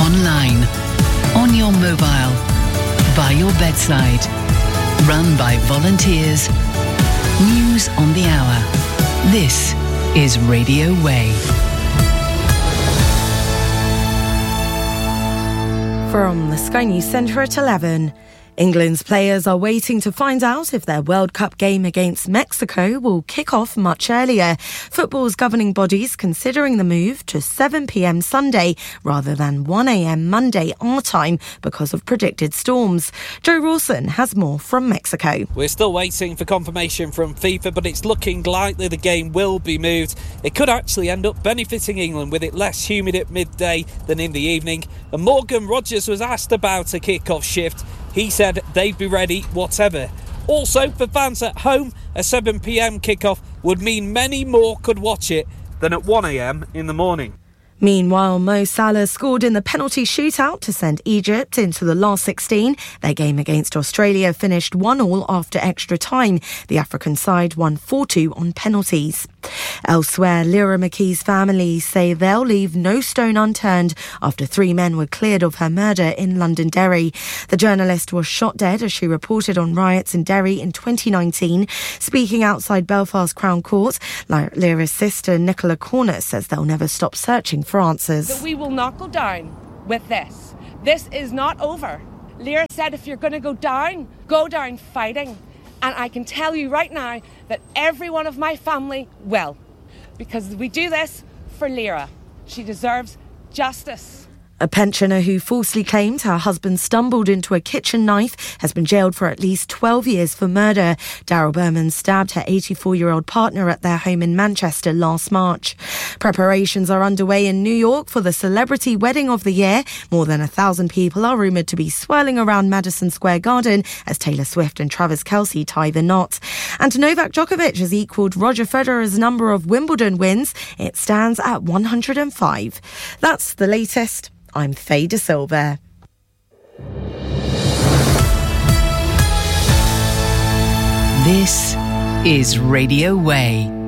online, on your mobile, by your bedside. Run by volunteers. News on the hour. This is Radio Way. From the Sky News Centre at 11. England's players are waiting to find out if their World Cup game against Mexico will kick off much earlier. Football's governing bodies considering the move to 7 p.m. Sunday rather than 1 a.m. Monday our time because of predicted storms. Joe Rawson has more from Mexico. We're still waiting for confirmation from FIFA, but it's looking likely the game will be moved. It could actually end up benefiting England with it less humid at midday than in the evening. And Morgan Rogers was asked about a kick-off shift. He said they'd be ready whatever. Also, for fans at home, a 7 p.m. kickoff would mean many more could watch it than at 1 a.m. in the morning. Meanwhile, Mo Salah scored in the penalty shootout to send Egypt into the last 16. Their game against Australia finished 1-1 after extra time. The African side won 4-2 on penalties. Elsewhere, Lyra McKee's family say they'll leave no stone unturned after 3 men were cleared of her murder in Londonderry. The journalist was shot dead as she reported on riots in Derry in 2019. Speaking outside Belfast Crown Court, Lyra's sister Nicola Corner says they'll never stop searching for answers. But we will not go down with this. This is not over. Lyra said if you're going to go down fighting. And I can tell you right now that every one of my family will. Because we do this for Lyra. She deserves justice. A pensioner who falsely claimed her husband stumbled into a kitchen knife has been jailed for at least 12 years for murder. Daryl Berman stabbed her 84-year-old partner at their home in Manchester last March. Preparations are underway in New York for the celebrity wedding of the year. More than 1,000 people are rumoured to be swirling around Madison Square Garden as Taylor Swift and Travis Kelce tie the knot. And Novak Djokovic has equalled Roger Federer's number of Wimbledon wins. It stands at 105. That's the latest. I'm Faye De Silva. This is Radio Way.